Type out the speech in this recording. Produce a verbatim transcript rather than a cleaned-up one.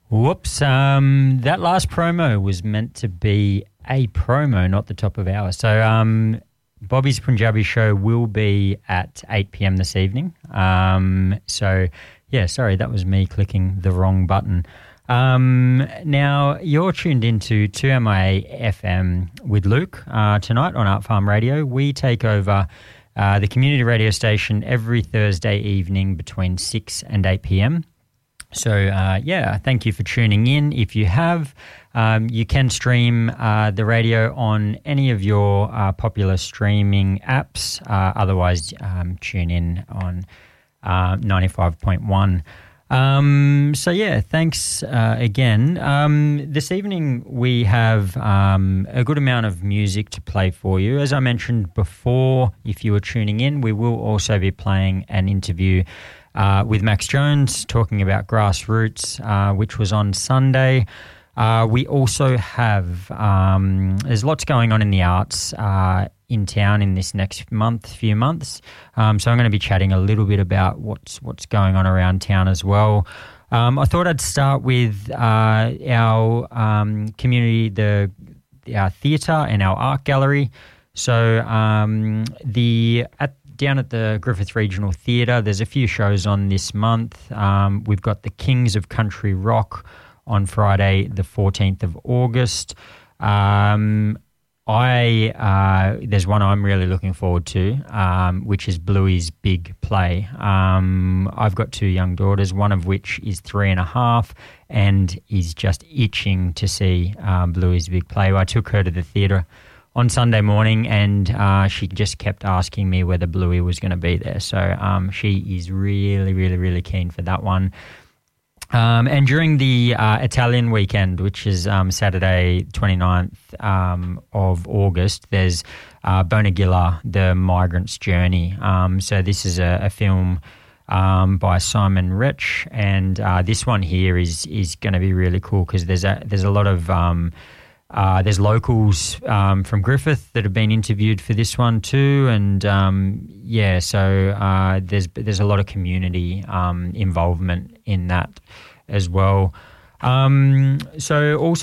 Whoops. Um, that last promo was meant to be a promo, not the top of hour. So um, Bobby's Punjabi show will be at eight p.m. this evening. Um, so, yeah, sorry, that was me clicking the wrong button. Um, now, you're tuned into two M I A F M with Luke uh, tonight on Art Farm Radio. We take over uh, the community radio station every Thursday evening between six and eight p.m. So, uh, yeah, thank you for tuning in. If you have, um, you can stream uh, the radio on any of your uh, popular streaming apps. Uh, otherwise, um, tune in on uh, ninety-five point one. Um, so, yeah, thanks uh, again. Um, this evening we have um, a good amount of music to play for you. As I mentioned before, if you were tuning in, we will also be playing an interview Uh, with Max Jones talking about Grassroots, uh, which was on Sunday. Uh, we also have, um, there's lots going on in the arts uh, in town in this next month, few months. Um, so I'm going to be chatting a little bit about what's what's going on around town as well. Um, I thought I'd start with uh, our um, community, the our theatre and our art gallery. So um, the at down at the Griffith Regional Theatre, there's a few shows on this month. Um, we've got the Kings of Country Rock on Friday, the fourteenth of August. Um, I uh, there's one I'm really looking forward to, um, which is Bluey's Big Play. Um, I've got two young daughters, one of which is three and a half and is just itching to see um, Bluey's Big Play. I took her to the theatre on Sunday morning, and uh, she just kept asking me whether Bluey was going to be there. So um, she is really, really, really keen for that one. Um, and during the uh, Italian weekend, which is um, Saturday twenty-ninth um, of August, there's uh, Bonagilla, The Migrant's Journey. Um, so this is a, a film um, by Simon Rich, and uh, this one here is is going to be really cool because there's a there's a lot of um, Uh, there's locals um, from Griffith that have been interviewed for this one too, and um, yeah, so uh, there's there's a lot of community um, involvement in that as well. Um, so also